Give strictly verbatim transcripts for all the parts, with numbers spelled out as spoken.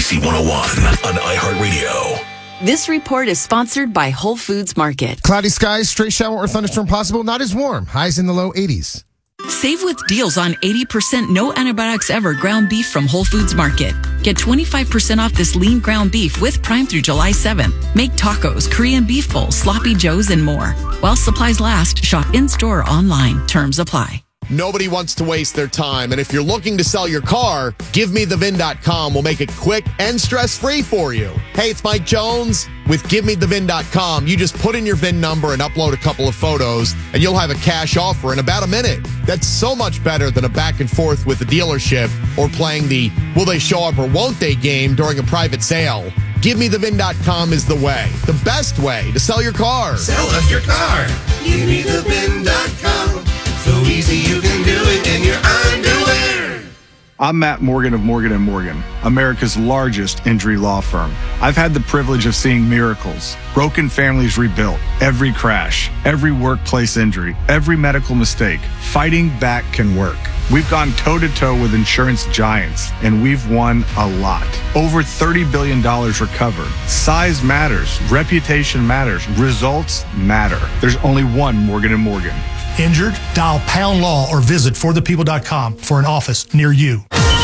C one oh one on iHeartRadio. This report is sponsored by Whole Foods Market. Cloudy skies, stray shower or thunderstorm possible. Not as warm. Highs in the low eighties. Save with deals on eighty percent no antibiotics ever ground beef from Whole Foods Market. Get twenty-five percent off this lean ground beef with Prime through July seventh. Make tacos, Korean beef bowls, sloppy joes, and more. While supplies last, shop in-store or online. Terms apply. Nobody wants to waste their time. And if you're looking to sell your car, give me the V I N dot com will make it quick and stress-free for you. Hey, it's Mike Jones with give me the V I N dot com. You just put in your V I N number and upload a couple of photos, and you'll have a cash offer in about a minute. That's so much better than a back and forth with the dealership or playing the will they show up or won't they game during a private sale. give me the V I N dot com is the way, the best way to sell your car. Sell us your car. give me the V I N dot com. So easy you can do it in your underwear. I'm Matt Morgan of Morgan and Morgan, America's largest injury law firm. I've had the privilege of seeing miracles, broken families rebuilt, every crash, every workplace injury, every medical mistake. Fighting back can work. We've gone toe-to-toe with insurance giants, and we've won a lot. Over thirty billion dollars recovered. Size matters. Reputation matters. Results matter. There's only one Morgan and Morgan. Injured? Dial Pound Law or visit for the people dot com for an office near you.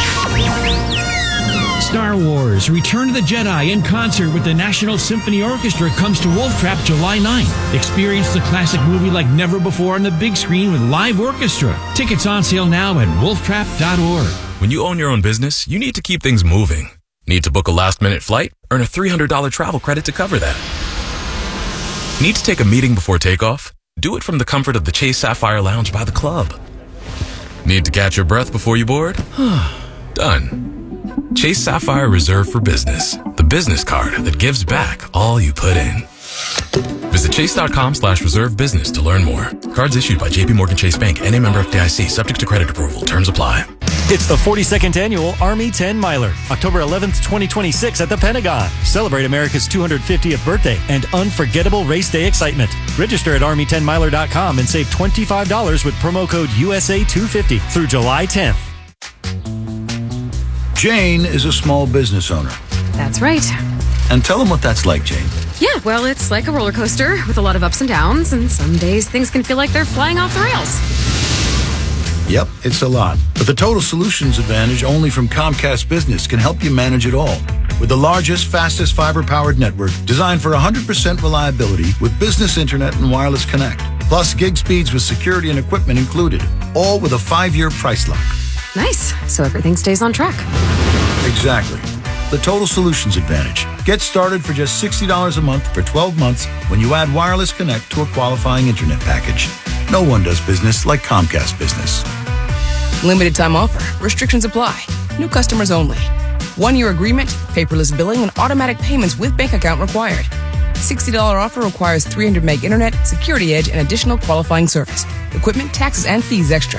Star Wars Return of the Jedi in concert with the National Symphony Orchestra comes to Wolf Trap July ninth. Experience the classic movie like never before on the big screen with live orchestra. Tickets on sale now at wolf trap dot org. When you own your own business, you need to keep things moving. Need to book a last-minute flight? Earn a three hundred dollars travel credit to cover that. Need to take a meeting before takeoff? Do it from the comfort of the Chase Sapphire Lounge by the club. Need to catch your breath before you board? Done. Chase Sapphire Reserve for Business, the business card that gives back all you put in. Visit chase.com slash reserve business to learn more. Cards issued by J P Morgan Chase Bank, N A member F D I C, subject to credit approval. Terms apply. It's the forty-second Annual Army ten Miler, October eleventh, twenty twenty-six at the Pentagon. Celebrate America's two hundred fiftieth birthday and unforgettable race day excitement. Register at army ten miler dot com and save twenty-five dollars with promo code U S A two fifty through July tenth. Jane is a small business owner. That's right. And tell them what that's like, Jane. Yeah, well, it's like a roller coaster with a lot of ups and downs, and some days things can feel like they're flying off the rails. Yep, it's a lot. But the Total Solutions Advantage only from Comcast Business can help you manage it all. With the largest, fastest fiber-powered network designed for one hundred percent reliability with business internet and wireless connect. Plus gig speeds with security and equipment included. All with a five-year price lock. Nice. So everything stays on track. Exactly. The Total Solutions Advantage. Get started for just sixty dollars a month for twelve months when you add wireless connect to a qualifying internet package. No one does business like Comcast Business. Limited time offer. Restrictions apply. New customers only. One-year agreement, paperless billing, and automatic payments with bank account required. sixty dollars offer requires three hundred meg internet, security edge, and additional qualifying service. Equipment, taxes, and fees extra.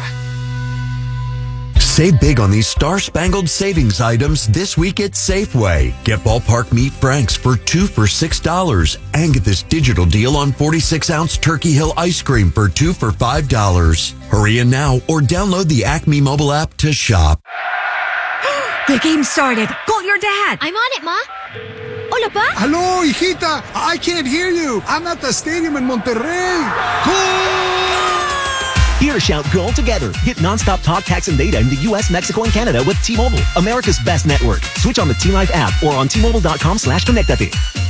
Save big on these star-spangled savings items this week at Safeway. Get Ballpark Meat Franks for two for six dollars. And get this digital deal on forty-six ounce Turkey Hill ice cream for two for five dollars. Hurry in now or download the Acme mobile app to shop. The game started. Call your dad. I'm on it, Ma. Hola, Pa. Hello, hijita. I can't hear you. I'm at the stadium in Monterrey. Goal! Here, shout goal together. Get nonstop talk, text, and data in the U S, Mexico, and Canada with T-Mobile, America's best network. Switch on the T-Life app or on T-Mobile.com slash connectate.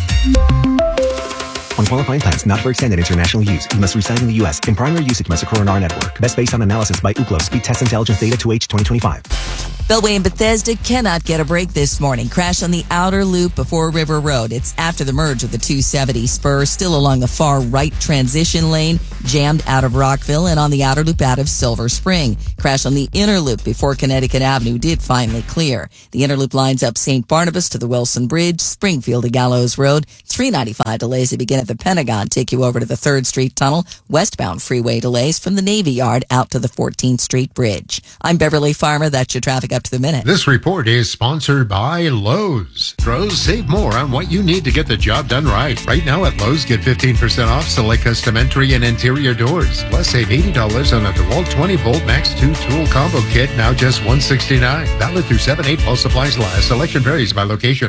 On qualifying plans, not for extended international use. You must reside in the U S. In primary usage must occur on our network. Best based on analysis by Ookla. Speed Test Intelligence Data two H twenty twenty-five. Beltway and Bethesda cannot get a break this morning. Crash on the outer loop before River Road. It's after the merge of the two seventy spur, still along the far right transition lane, jammed out of Rockville and on the outer loop out of Silver Spring. Crash on the inner loop before Connecticut Avenue did finally clear. The inner loop lines up Saint Barnabas to the Wilson Bridge, Springfield to Gallows Road. three ninety-five delays that begin at the Pentagon take you over to the third Street Tunnel. Westbound freeway delays from the Navy Yard out to the fourteenth Street Bridge. I'm Beverly Farmer. That's your traffic up to the minute. This report is sponsored by Lowe's. Pros, save more on what you need to get the job done right. Right now at Lowe's, get fifteen percent off select custom entry and interior doors. Plus, save eighty dollars on a DeWalt twenty volt Max two tool combo kit, now just one hundred sixty-nine dollars. Valid through seven eight while supplies last. Selection varies by location.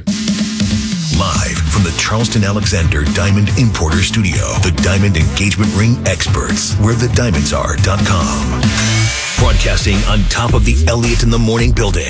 Live from the Charleston Alexander Diamond Importer Studio, the Diamond Engagement Ring Experts, where the diamonds are dot com. Broadcasting on top of the Elliott in the Morning building,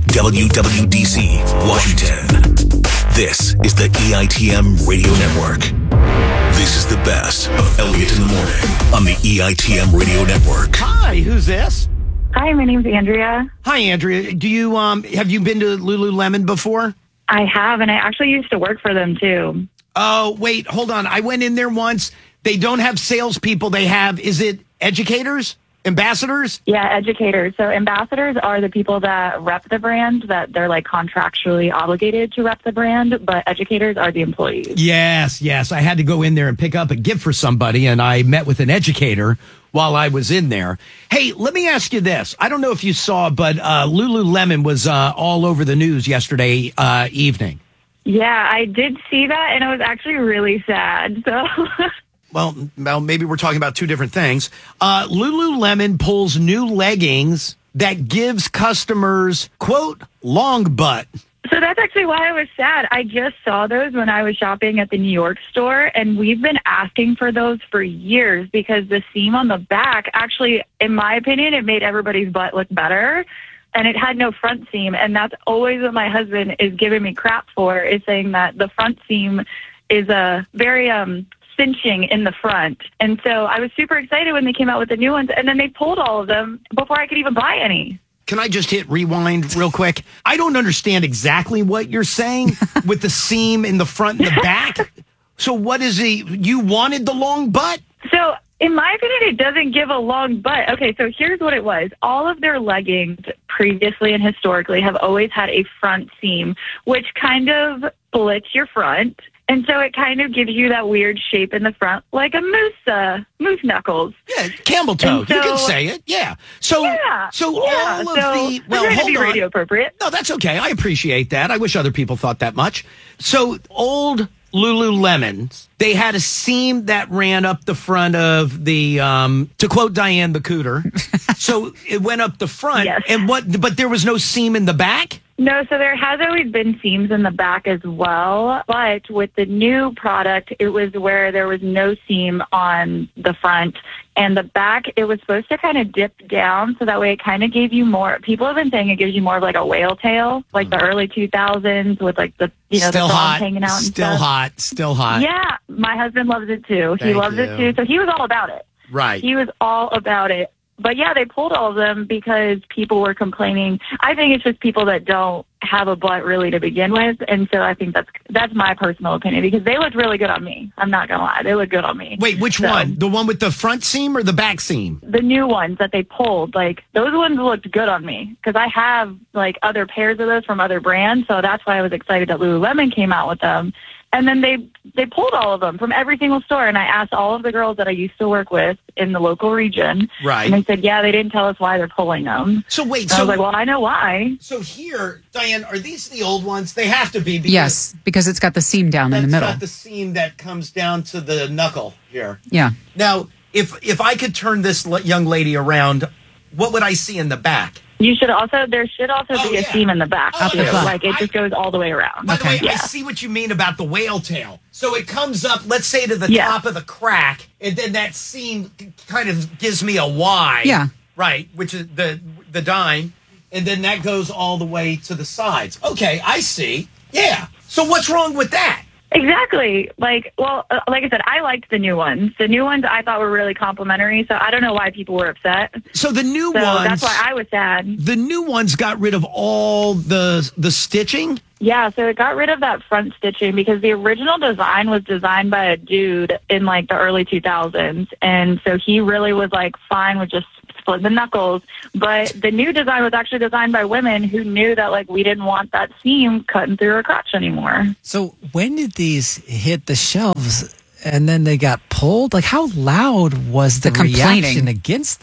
W W D C, Washington. This is the E I T M Radio Network. This is the best of Elliott in the Morning on the E I T M Radio Network. Hi, who's this? Hi, my name's Andrea. Hi, Andrea. Do you um have you been to Lululemon before? I have, and I actually used to work for them too. Oh, wait, hold on. I went in there once. They don't have salespeople. They have, is it educators? Ambassadors? Yeah, educators. So ambassadors are the people that rep the brand, that they're like contractually obligated to rep the brand, but educators are the employees. Yes, yes. I had to go in there and pick up a gift for somebody, and I met with an educator while I was in there. Hey, let me ask you this. I don't know if you saw, but uh, Lululemon was uh, all over the news yesterday uh, evening. Yeah, I did see that, and it was actually really sad. So... Well, well, maybe we're talking about two different things. Uh, Lululemon pulls new leggings that gives customers, quote, long butt. So that's actually why I was sad. I just saw those when I was shopping at the New York store, and we've been asking for those for years because the seam on the back actually, in my opinion, it made everybody's butt look better. And it had no front seam. And that's always what my husband is giving me crap for, is saying that the front seam is a very... um. cinching in the front. And so I was super excited when they came out with the new ones, and then they pulled all of them before I could even buy any. Can I just hit rewind real quick? I don't understand exactly what you're saying with the seam in the front and the back. So what is it? You wanted the long butt? So in my opinion, it doesn't give a long butt. Okay, so here's what it was. All of their leggings previously and historically have always had a front seam, which kind of splits your front. And so it kind of gives you that weird shape in the front, like a moose, uh, moose knuckles. Yeah, camel toe. So, you can say it. Yeah. So, yeah, so yeah, all of so the well, we're hold to be on. radio appropriate. No, that's okay. I appreciate that. I wish other people thought that much. So old Lululemons, they had a seam that ran up the front of the, um, to quote Diane the Cooter. So it went up the front, yes. and what? But there was no seam in the back. No, so there has always been seams in the back as well, but with the new product, it was where there was no seam on the front, and the back, it was supposed to kind of dip down, so that way it kind of gave you more, people have been saying it gives you more of like a whale tail, like the early two thousands with like the, you know, still the thongs hot, hanging out and still stuff. hot, still hot. Yeah, my husband loves it too. He Thank loves you. it too, so he was all about it. Right. He was all about it. But yeah, they pulled all of them because people were complaining. I think it's just people that don't have a butt really to begin with. And so I think that's that's my personal opinion, because they looked really good on me. I'm not going to lie. They look good on me. Wait, which So, one? The one with the front seam or the back seam? The new ones that they pulled, like those ones looked good on me because I have like other pairs of those from other brands. So that's why I was excited that Lululemon came out with them. And then they they pulled all of them from every single store. And I asked all of the girls that I used to work with in the local region. Right. And they said, yeah, they didn't tell us why they're pulling them. So wait, And so I was like, well, I know why. So here, Diane, are these the old ones? They have to be. Because Yes, because it's got the seam down in the that's middle. got the seam that comes down to the knuckle here. Yeah. Now, if if I could turn this l- young lady around, what would I see in the back? You should also, there should also Oh, be yeah. a seam in the back, Oh, too. yeah. Like, it just goes all the way around. By the way, Yeah. I see what you mean about the whale tail. So it comes up, let's say, to the Yeah. top of the crack, and then that seam kind of gives me a Y. Yeah. Right, which is the the dime, and then that goes all the way to the sides. Okay, I see. Yeah. So what's wrong with that? Exactly. Like, well, uh, like I said, I liked the new ones. The new ones I thought were really complimentary, so I don't know why people were upset. So the new So ones, that's why I was sad. the new ones got rid of all the the stitching. Yeah, so it got rid of that front stitching because the original design was designed by a dude in like the early two thousands. And so he really was like fine with just split the knuckles. But the new design was actually designed by women who knew that like we didn't want that seam cutting through our crotch anymore. So when did these hit the shelves and then they got pulled? Like how loud was the, The complaining. reaction against them?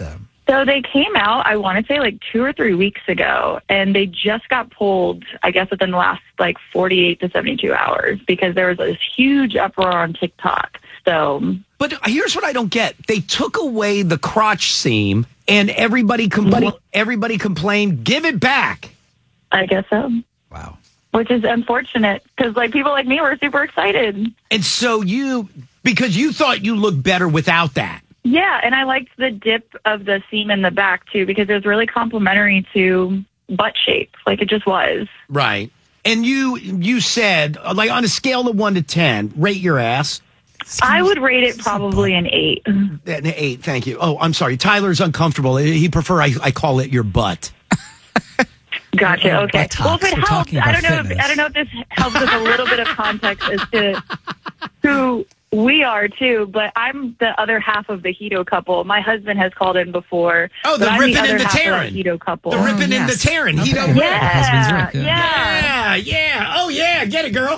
So they came out, I want to say like two or three weeks ago, and they just got pulled, I guess, within the last like forty-eight to seventy-two hours because there was this huge uproar on TikTok. So, but here's what I don't get: they took away the crotch seam, and everybody compl- everybody complained, "Give it back." I guess so. Wow. Which is unfortunate because like people like me were super excited. And so you, because you thought you looked better without that. Yeah, and I liked the dip of the seam in the back, too, because it was really complimentary to butt shape, like it just was. Right. And you you said, like, on a scale of one to ten, rate your ass. I would rate it probably an eight. An eight, thank you. Oh, I'm sorry. Tyler's uncomfortable. He prefer I, I call it your butt. Gotcha, okay. Well, if it We're helps, talking I about don't know if, fitness. I don't know if this helps with a little bit of context as to who we are, too, but I'm the other half of the Hito couple. My husband has called in before. Oh, the but I'm ripping other and the half of tearing. Hito couple. The ripping and the tearing. He don't Yeah, yeah, yeah, yeah. Oh, yeah. Get it, girl.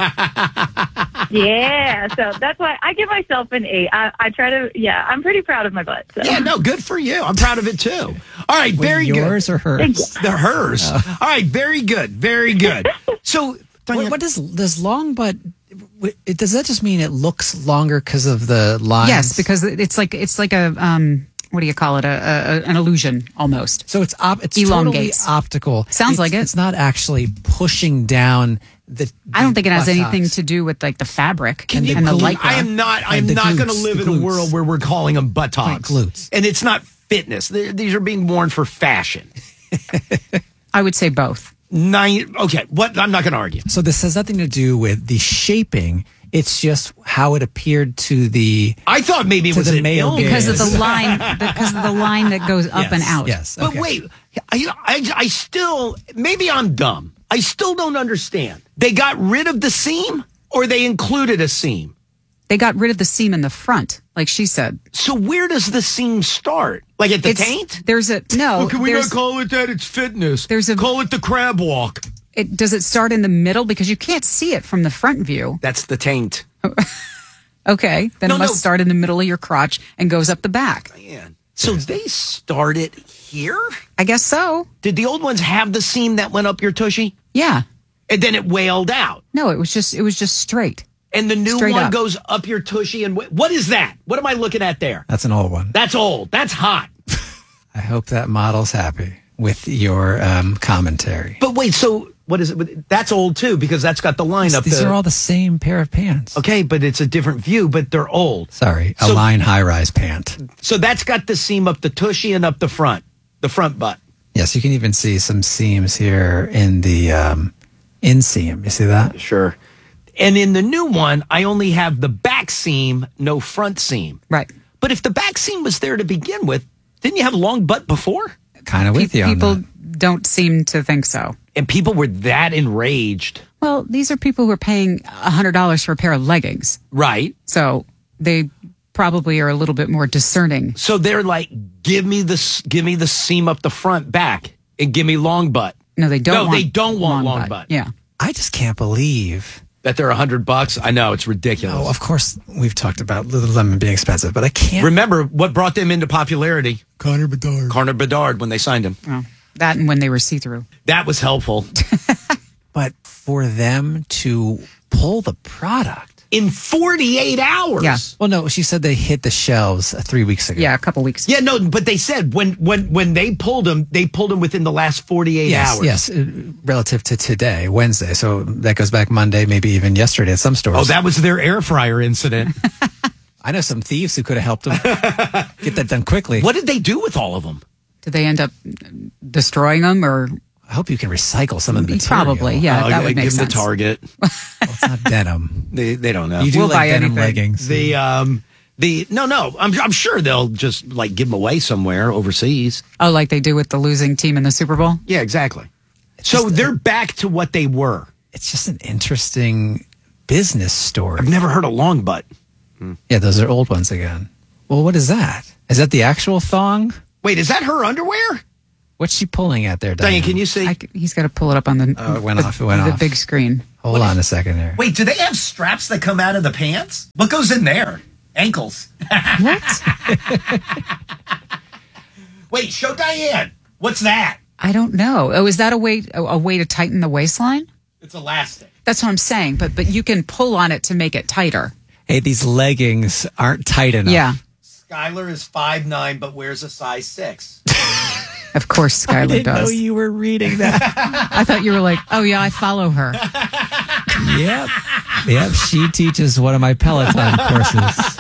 Yeah, so that's why I give myself an eight. I, I try to, yeah, I'm pretty proud of my butt. So. Yeah, no, good for you. I'm proud of it, too. All right, Wait, very yours good. or hers? They're hers. All right, very good, very good. So, What, what does does long butt? It, does that just mean it looks longer because of the lines? Yes, because it's like it's like a um, what do you call it? A, a an illusion almost. So it's op- it's elongates. totally optical. Sounds It's- like it. It's not actually pushing down the. I don't think it has buttocks. anything to do with like the fabric Can and, you and the believe- lycra. I am not. I'm And the not going to glutes, live the in a glutes. world where we're calling them buttocks. Right, glutes. And it's not fitness. They're, these are being worn for fashion. I would say both. Nine. Okay. What? I'm not going to argue. So this has nothing to do with the shaping. It's just how it appeared to the. I thought maybe it to was the an male illness. Because of gaze. the line, because of the line that goes up Yes, and out. Yes. But okay. wait, I, I, I still, maybe I'm dumb. I still don't understand. They got rid of the seam or they included a seam? They got rid of the seam in the front, like she said. So where does the seam start? Like at the It's- taint? There's a no. Well, can we there's, not call it that? It's fitness. There's a call it the crab walk. It does it start in the middle because you can't see it from the front view. That's the taint. Okay, then No, it must no. start in the middle of your crotch and goes up the back. Man. So they started here? I guess so. Did the old ones have the seam that went up your tushy? Yeah. And then it wailed out. No, it was just it was just straight. And the new Straight one up. goes up your tushy. And wh- what is that? What am I looking at there? That's an old one. That's old. That's hot. I hope that model's happy with your um, commentary. But wait, so what is it? That's old too because that's got the line up These the- are all the same pair of pants. Okay, but it's a different view, but they're old. Sorry, a So- line high-rise pant. So that's got the seam up the tushy and up the front, the front butt. Yes, you can even see some seams here in the um, inseam. You see that? Sure. And in the new one, I only have the back seam, no front seam. Right. But if the back seam was there to begin with, didn't you have long butt before? Kind of with Pe- you on people that. don't seem to think so. And people were that enraged. Well, these are people who are paying one hundred dollars for a pair of leggings. Right. So they probably are a little bit more discerning. So they're like, give me the, s- give me the seam up the front back and give me long butt. No, they don't No, want they don't want long butt. butt. Yeah. I just can't believe. That they're a hundred bucks. I know it's ridiculous. Oh, of course, we've talked about Lululemon being expensive, but I can't. Remember what brought them into popularity? Connor Bedard. Connor Bedard when they signed him. Oh, that and when they were see-through. That was helpful. But for them to pull the product in forty-eight hours. Yeah. Well, no, she said they hit the shelves uh, three weeks ago. Yeah, a couple weeks. Yeah, no, but they said when when when they pulled them, they pulled them within the last forty-eight Yes, hours. yes, uh, relative to today, Wednesday. So that goes back Monday, maybe even yesterday at some stores. Oh, that was their air fryer incident. I know some thieves who could have helped them get that done quickly. What did they do with all of them? Did they end up destroying them or? I hope you can recycle some of the material. Probably, yeah, Oh, that would make give sense. them the Target. Well, it's not denim. They they don't know. You do We'll buy like denim anything. leggings. The um the no no I'm I'm sure they'll just like give them away somewhere overseas. Oh, like they do with the losing team in the Super Bowl? Yeah, exactly. So just- they're back to what they were. It's just an interesting business story. I've never heard of long butt. Yeah, those are old ones again. Well, what is that? Is that the actual thong? Wait, is that her underwear? What's she pulling at there, Diane? Diane, can you see? I c he's got to pull it up on the, Oh, it went off. It went the off. big screen. Hold on a second here. Wait, do they have straps that come out of the pants? What goes in there? Ankles. What? Wait, show Diane. What's that? I don't know. Oh, is that a way a, a way to tighten the waistline? It's elastic. That's what I'm saying. But but you can pull on it to make it tighter. Hey, these leggings aren't tight enough. Yeah. Skylar is five nine, but wears a size six. Of course, Skylar I didn't does. know you were reading that. I thought you were like, oh yeah, I follow her. Yep. Yep. She teaches one of my Peloton courses.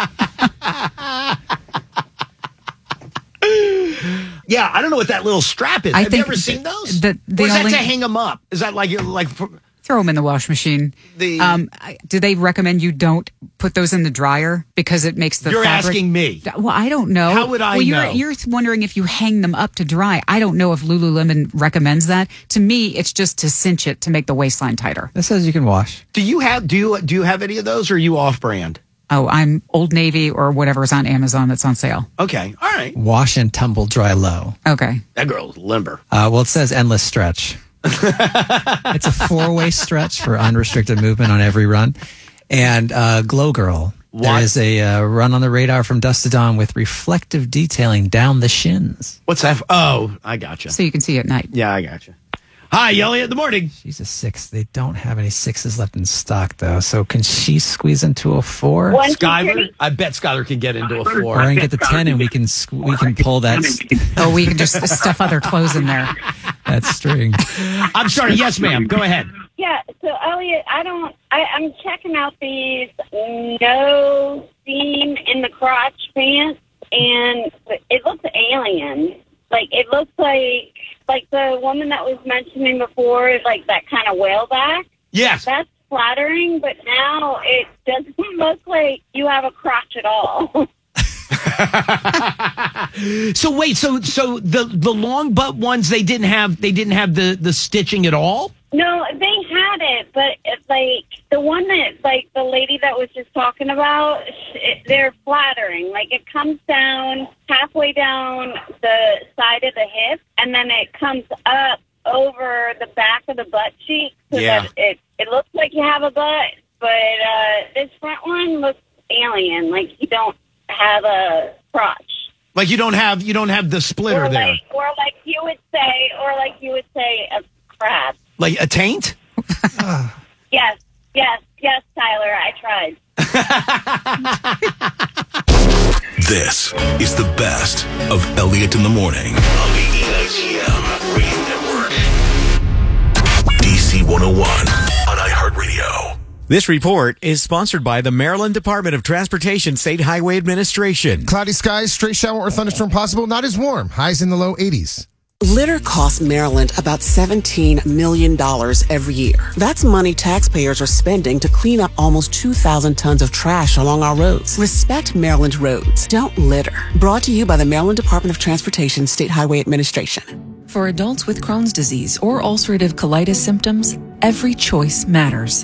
Yeah, I don't know what that little strap is. I Have think you ever seen those? The, the or is only, that to hang them up? Is that like like? For, throw them in the wash machine. The, um, do they recommend you don't put those in the dryer because it makes the You're fabric... asking me. Well, I don't know. How would I well, you're, know? You're wondering if you hang them up to dry. I don't know if Lululemon recommends that. To me, it's just to cinch it to make the waistline tighter. This says you can wash. Do you have do you do you have any of those, or are you off brand? Oh, I'm Old Navy or whatever's on Amazon that's on sale. Okay, all right. Wash and tumble dry low. Okay. That girl's limber. Uh, well, it says endless stretch. It's a four-way stretch for unrestricted movement on every run. And uh, Glow Girl. What? There is a uh, run on the radar from dusk to dawn with reflective detailing down the shins. What's that? Oh, I gotcha. So you can see at night. Yeah, I gotcha. Hi, Elliot in the morning. She's a six. They don't have any sixes left in stock, though. So can she squeeze into a four? One, Skylar? I bet Skylar can get into a four. Or I can get the ten, and we can squ- we can pull that. Oh, we can just stuff other clothes in there. That string. I'm sorry. Yes, ma'am. Go ahead. Yeah, so Elliot, I don't, I, I'm checking out these no seam in the crotch pants, and it looks alien. Like, it looks like, like the woman that was mentioning before, like that kind of whale back. Yes. That's flattering, but now it doesn't look like you have a crotch at all. So wait, so so the the long butt ones they didn't have they didn't have the the stitching at all? No, they had it, but it's like the one that, like the lady that was just talking about, it, they're flattering. Like it comes down halfway down the side of the hip, and then it comes up over the back of the butt cheek, so Yeah. that it it looks like you have a butt. But uh, this front one looks alien, like you don't have a crotch. Like you don't have you don't have the splitter or there. Like, or like you would say, or like you would say, a crab. Like a taint? Yes, yes, yes, Tyler, I tried. This is the best of Elliot in the Morning on the E I T M Radio Network. D C one oh one on iHeartRadio. This report is sponsored by the Maryland Department of Transportation State Highway Administration. Cloudy skies, stray shower or thunderstorm possible, not as warm. Highs in the low eighties. Litter costs Maryland about seventeen million dollars every year. That's money taxpayers are spending to clean up almost two thousand tons of trash along our roads. Respect Maryland roads. Don't litter. Brought to you by the Maryland Department of Transportation State Highway Administration. For adults with Crohn's disease or ulcerative colitis symptoms, every choice matters.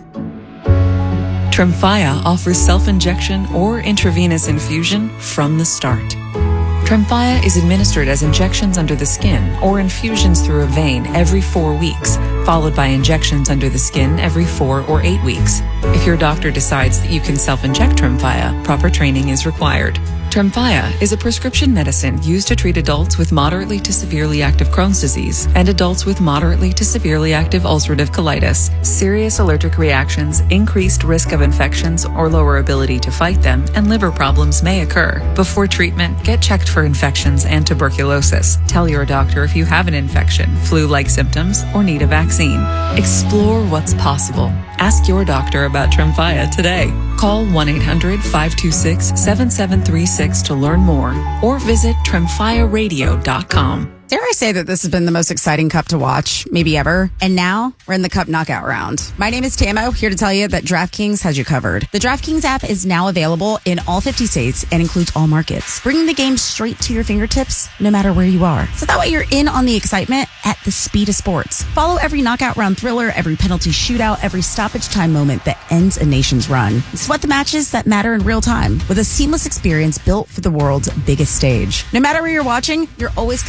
Tremfya offers self-injection or intravenous infusion from the start. Tremfya is administered as injections under the skin or infusions through a vein every four weeks, followed by injections under the skin every four or eight weeks. If your doctor decides that you can self-inject Tremfya, proper training is required. Tremfya is a prescription medicine used to treat adults with moderately to severely active Crohn's disease and adults with moderately to severely active ulcerative colitis. Serious allergic reactions, increased risk of infections or lower ability to fight them, and liver problems may occur. Before treatment, get checked for infections and tuberculosis. Tell your doctor if you have an infection, flu-like symptoms, or need a vaccine. Explore what's possible. Ask your doctor about Tremfya today. Call one eight hundred five two six seven seven three six to learn more or visit tremfya radio dot com. Dare I say that this has been the most exciting Cup to watch, maybe ever. And now we're in the Cup knockout round. My name is Tamo, here to tell you that DraftKings has you covered. The DraftKings app is now available in all fifty states and includes all markets, bringing the game straight to your fingertips, no matter where you are. So that way you're in on the excitement at the speed of sports. Follow every knockout round thriller, every penalty shootout, every stoppage time moment that ends a nation's run. Sweat the matches that matter in real time with a seamless experience built for the world's biggest stage. No matter where you're watching, you're always connected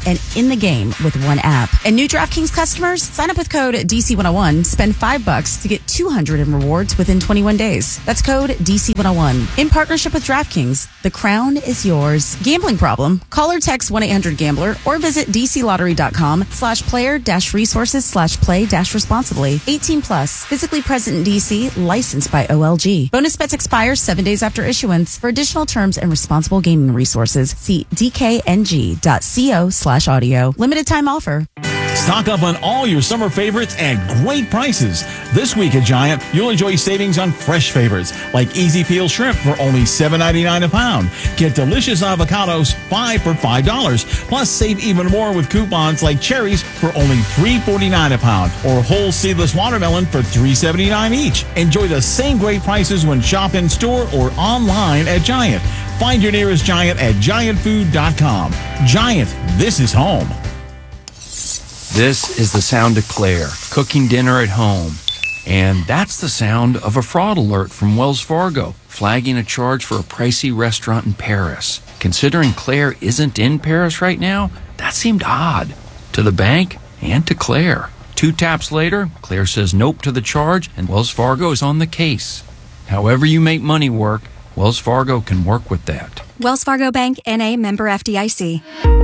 and in the game with one app. And new DraftKings customers, sign up with code D C one oh one, spend five bucks to get two hundred in rewards within twenty-one days. That's code D C one oh one. In partnership with DraftKings, the crown is yours. Gambling problem? Call or text one eight hundred gambler or visit dclottery.com slash player dash resources slash play dash responsibly. eighteen plus, physically present in D C, licensed by O L G. Bonus bets expire seven days after issuance. For additional terms and responsible gaming resources, see dkng.co slash audio. Limited time offer. Stock up on all your summer favorites at great prices. This week at Giant, you'll enjoy savings on fresh favorites like Easy Peel Shrimp for only seven ninety-nine a pound. Get delicious avocados, five for five dollars. Plus, save even more with coupons like cherries for only three forty-nine a pound or whole seedless watermelon for three seventy-nine each. Enjoy the same great prices when shop in store or online at Giant. Find your nearest Giant at giant food dot com. Giant, this is home. This is the sound of Claire cooking dinner at home. And that's the sound of a fraud alert from Wells Fargo, flagging a charge for a pricey restaurant in Paris. Considering Claire isn't in Paris right now, that seemed odd to the bank and to Claire. Two taps later, Claire says nope to the charge, and Wells Fargo is on the case. However you make money work, Wells Fargo can work with that. Wells Fargo Bank, N A, member F D I C.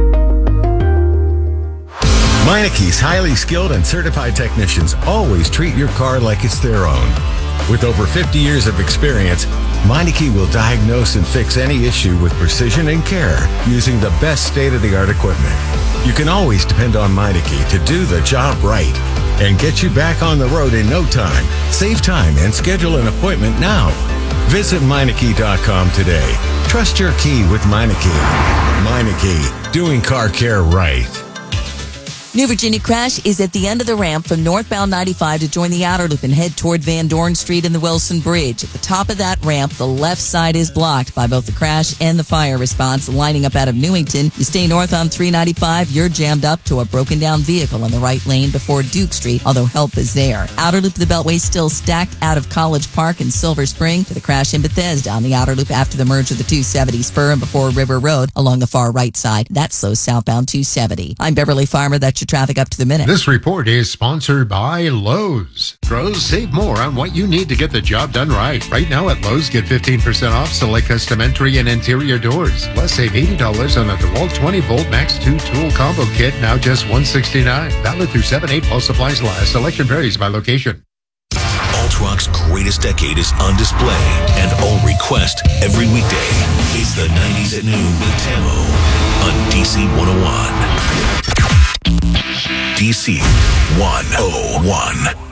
Meineke's highly skilled and certified technicians always treat your car like it's their own. With over fifty years of experience, Meineke will diagnose and fix any issue with precision and care using the best state-of-the-art equipment. You can always depend on Meineke to do the job right and get you back on the road in no time. Save time and schedule an appointment now. Visit Meineke dot com today. Trust your key with Meineke. Meineke, doing car care right. New Virginia Crash is at the end of the ramp from northbound ninety-five to join the outer loop and head toward Van Dorn Street and the Wilson Bridge. At the top of that ramp, the left side is blocked by both the crash and the fire response lining up out of Newington. You stay north on three ninety-five, you're jammed up to a broken down vehicle in the right lane before Duke Street, although help is there. Outer loop of the Beltway still stacked out of College Park and Silver Spring to the crash in Bethesda on the outer loop after the merge of the two seventy spur and before River Road along the far right side. That slows southbound two seventy. I'm Beverly Farmer. That's your traffic up to the minute. This report is sponsored by Lowe's. Pros, save more on what you need to get the job done right. Right now at Lowe's, get fifteen percent off select custom entry and interior doors. Plus, save eighty dollars on a DeWalt twenty volt Max two tool combo kit, now just one hundred sixty-nine dollars. Valid through seven eight while supplies last. Selection varies by location. Alt-Rock's greatest decade is on display and all request every weekday. It's the nineties at noon with Tamo on D C one oh one. D C one oh one.